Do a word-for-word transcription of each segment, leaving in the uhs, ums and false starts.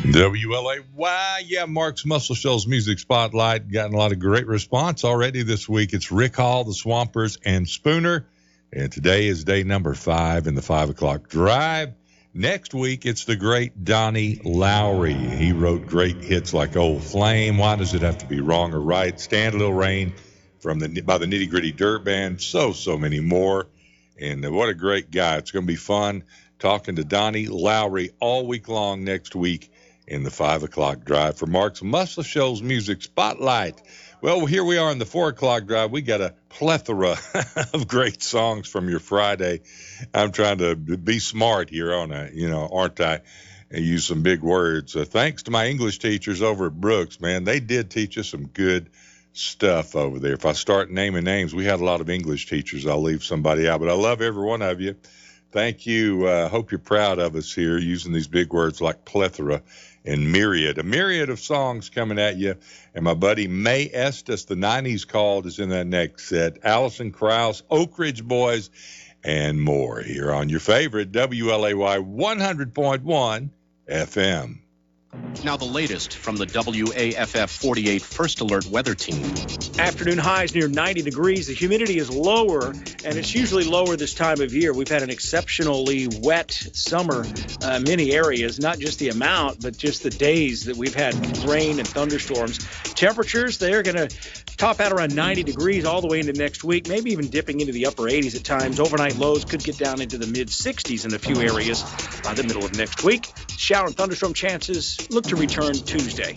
W L A Y, yeah, Mark's Muscle Shoals Music Spotlight. Gotten a lot of great response already this week. It's Rick Hall, the Swampers, and Spooner. And today is day number five in the five o'clock drive. Next week, it's the great Donnie Lowry. He wrote great hits like Old Flame, Why Does It Have to Be Wrong or Right, Stand a Little Rain from the by the Nitty Gritty Dirt Band, so, so many more. And what a great guy. It's going to be fun talking to Donnie Lowry all week long next week in the five o'clock drive for Mark's Muscle Shoals Music Spotlight. Well, here we are in the four o'clock drive. We got a plethora of great songs from your Friday. I'm trying to be smart here, aren't I? You know, aren't I? And use some big words. Uh, thanks to my English teachers over at Brooks, man, they did teach us some good stuff over there. If I start naming names, we had a lot of English teachers. I'll leave somebody out, but I love every one of you. Thank you. I uh, hope you're proud of us here using these big words like plethora and myriad. A myriad of songs coming at you. And my buddy May Estes, the nineties Called, is in that next set. Alison Krauss, Oak Ridge Boys, and more here on your favorite W L A Y one hundred point one F M. Now the latest from the W A F F forty-eight First Alert Weather Team. Afternoon highs near ninety degrees. The humidity is lower, and it's usually lower this time of year. We've had an exceptionally wet summer uh, in many areas, not just the amount, but just the days that we've had rain and thunderstorms. Temperatures, they're going to top out around ninety degrees all the way into next week, maybe even dipping into the upper eighties at times. Overnight lows could get down into the mid sixties in a few areas by the middle of next week. Shower and thunderstorm chances look to return Tuesday.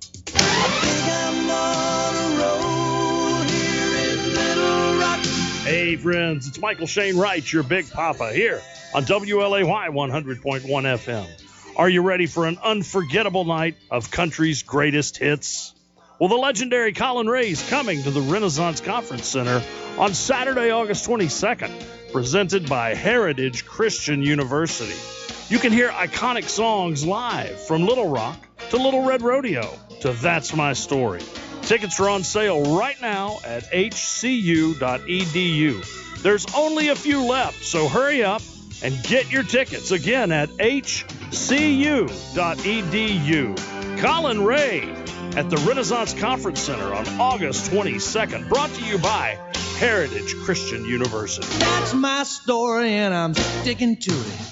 Hey friends, it's Michael Shane Wright, your Big Papa, here on W L A Y one hundred point one F M. Are you ready for an unforgettable night of country's greatest hits? Well, the legendary Colin Ray's coming to the Renaissance Conference Center on Saturday, August twenty-second, presented by Heritage Christian University. You can hear iconic songs live from Little Rock to Little Red Rodeo to That's My Story. Tickets are on sale right now at H C U dot E D U. There's only a few left, so hurry up and get your tickets again at H C U dot E D U. Colin Ray at the Renaissance Conference Center on August twenty-second, brought to you by Heritage Christian University. That's my story and I'm sticking to it.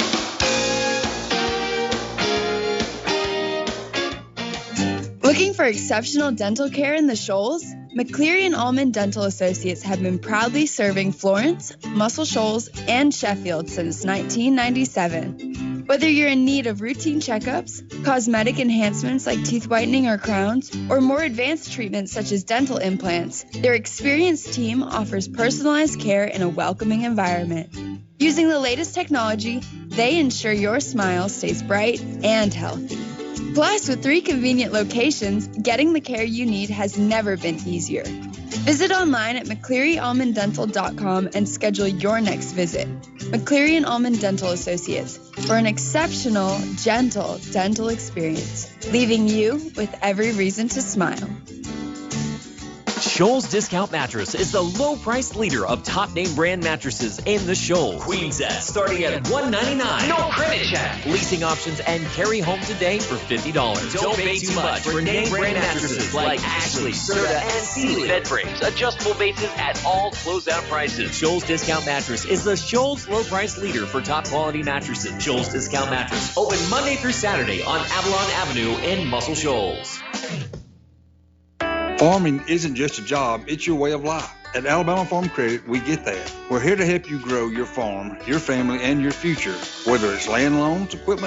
Looking for exceptional dental care in the Shoals? McCleary and Allman Dental Associates have been proudly serving Florence, Muscle Shoals, and Sheffield since nineteen ninety-seven. Whether you're in need of routine checkups, cosmetic enhancements like teeth whitening or crowns, or more advanced treatments such as dental implants, their experienced team offers personalized care in a welcoming environment. Using the latest technology, they ensure your smile stays bright and healthy. Plus, with three convenient locations, getting the care you need has never been easier. Visit online at McCleary Allman Dental dot com and schedule your next visit. McCleary and Allman Dental Associates, for an exceptional, gentle dental experience, leaving you with every reason to smile. Shoals Discount Mattress is the low-priced leader of top-name brand mattresses in the Shoals. Queen sets starting at one ninety-nine. No credit check. Leasing options and carry home today for fifty dollars. Don't pay too much for name brand mattresses like Ashley, Serta, and Sealy. Bed frames, adjustable bases at all closeout prices. Shoals Discount Mattress is the Shoals low-price leader for top-quality mattresses. Shoals Discount Mattress, open Monday through Saturday on Avalon Avenue in Muscle Shoals. Farming isn't just a job, it's your way of life. At Alabama Farm Credit, we get that. We're here to help you grow your farm, your family, and your future, whether it's land loans, equipment,